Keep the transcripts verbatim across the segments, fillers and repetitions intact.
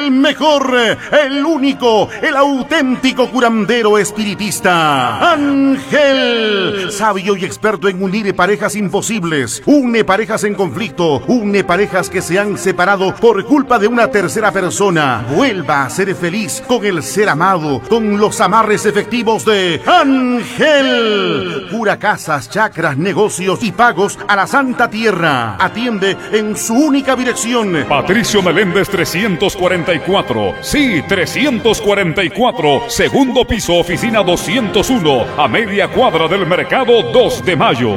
El mejor, el único, el auténtico curandero espiritista, Ángel, sabio y experto en unir parejas imposibles, une parejas en conflicto, une parejas que se han separado por culpa de una tercera persona. Vuelva a ser feliz con el ser amado, con los amarres efectivos de Ángel. Cura casas, chakras, negocios y pagos a la Santa Tierra. Atiende en su única dirección. Patricio Meléndez trescientos cuarenta y cuatro. Sí, trescientos cuarenta y cuatro. Segundo piso, oficina doscientos uno. A media cuadra del mercado dos de mayo.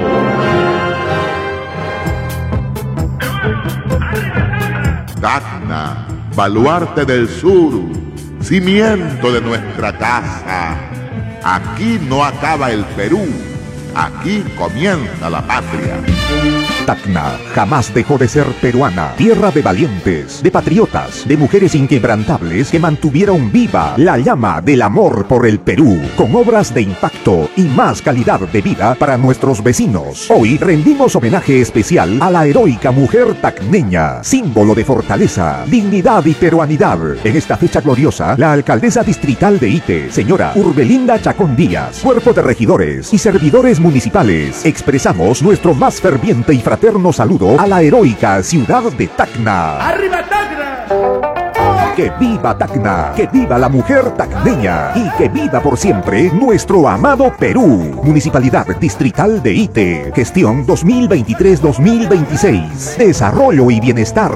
Tacna, baluarte del sur, cimiento de nuestra casa. Aquí no acaba el Perú, aquí comienza la patria. Tacna jamás dejó de ser peruana, tierra de valientes, de patriotas, de mujeres inquebrantables que mantuvieron viva la llama del amor por el Perú, con obras de impacto y más calidad de vida para nuestros vecinos. Hoy rendimos homenaje especial a la heroica mujer tacneña, símbolo de fortaleza, dignidad y peruanidad. En esta fecha gloriosa, la alcaldesa distrital de Ite, señora Urbelinda Chacón Díaz, cuerpo de regidores y servidores municipales, expresamos nuestro más ferviente y fraterno saludo a la heroica ciudad de Tacna. ¡Arriba Tacna! ¡Que viva Tacna! ¡Que viva la mujer tacneña! ¡Y que viva por siempre nuestro amado Perú! Municipalidad Distrital de Ite. Gestión dos mil veintitrés dos mil veintiséis. Desarrollo y bienestar.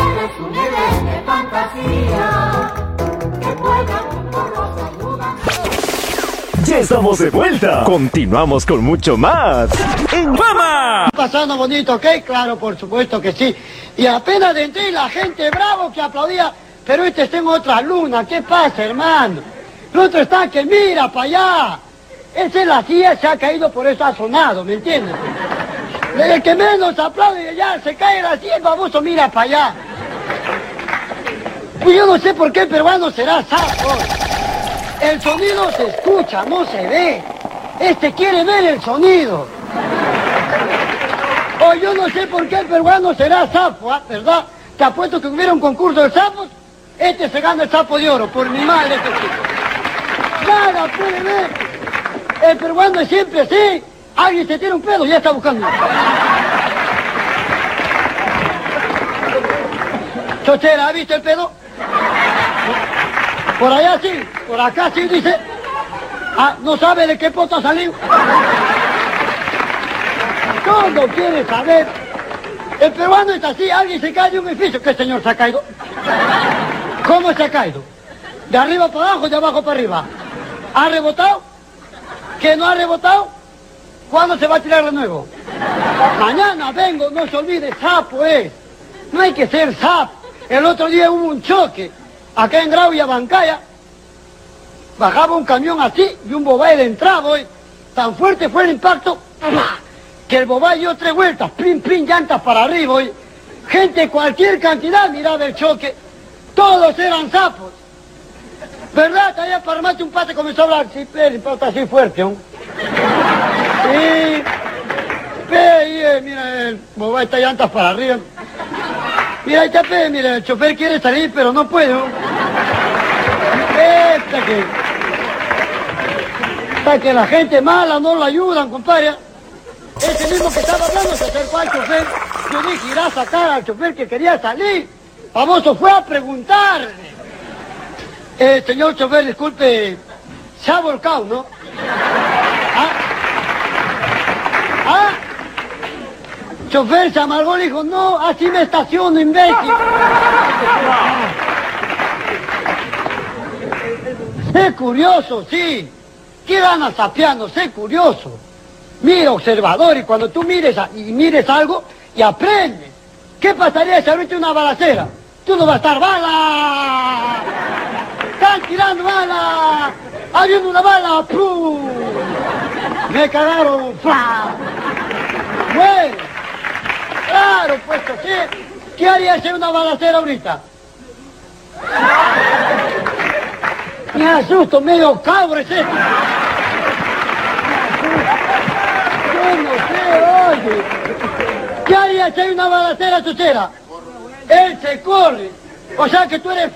Ya estamos de vuelta. Continuamos con mucho más en Fama. Pasando bonito, ¿ok? Claro, por supuesto que sí. Y apenas entré la gente bravo que aplaudía, pero este está en otra luna. ¿Qué pasa, hermano? El otro está que mira para allá. Esa es la silla, se ha caído, por eso ha sonado, ¿me entiendes? El que menos aplaude ya se cae la silla, el baboso mira para allá. Pues yo no sé por qué el peruano será sapo. El sonido se escucha, no se ve. Este quiere ver el sonido. O yo no sé por qué el peruano será sapo, ¿eh? ¿Verdad? Te apuesto que hubiera un concurso de sapos, este se gana el sapo de oro, por mi madre que sí. Nada puede ver. El peruano es siempre así. Alguien se tira un pedo y ya está buscando. Chochera, ¿ha visto el pedo? Por allá sí, por acá sí dice. Ah, no sabe de qué poto ha salido. Todo quiere saber. El peruano es así, alguien se cae de un edificio. ¿Qué señor se ha caído? ¿Cómo se ha caído? ¿De arriba para abajo, de abajo para arriba? ¿Ha rebotado? ¿Que no ha rebotado? ¿Cuándo se va a tirar de nuevo? Mañana vengo, no se olvide, sapo es. No hay que ser sapo. El otro día hubo un choque. Acá en Grau y Abancaya, bajaba un camión así y un bobay entraba, hoy. Tan fuerte fue el impacto que el bobay dio tres vueltas, plim, plim, llantas para arriba, hoy. Gente, cualquier cantidad miraba el choque, todos eran sapos. ¿Verdad? Allá para armarte un pate comenzó a hablar, sí, pero el impacto así fuerte, ¿no? Sí, pe, mira, el bobay está llantas para arriba. Mira, ahí está, pe, mira, el chofer quiere salir, pero no puede, ¿no? Esta que... Hasta que la gente mala no la ayudan, compadre. Ese mismo que estaba hablando se acercó al chofer. Yo dije, irá a sacar al chofer que quería salir. Famoso fue a preguntar. Eh, señor chofer, disculpe, se ha volcado, ¿no? ¿Ah? ¿Ah? Chofer se amargó, le dijo, no, así me estaciono, imbécil. Sé curioso, sí. ¿Qué ganas sapeando? Sé curioso. Mira, observador, y cuando tú mires a, y mires algo y aprendes. ¿Qué pasaría si ahorita una balacera? Tú no vas a estar, ¡bala! ¡Están tirando bala! ¡Habiendo una bala! ¡Pum! Me cagaron, ¡fla! Bueno, claro, pues así. ¿Qué haría si una balacera ahorita? Me asusto, medio cabro es este. Yo no sé, oye. ¿Qué haría si hay una balacera, Chochera? Él se corre. O sea que tú eres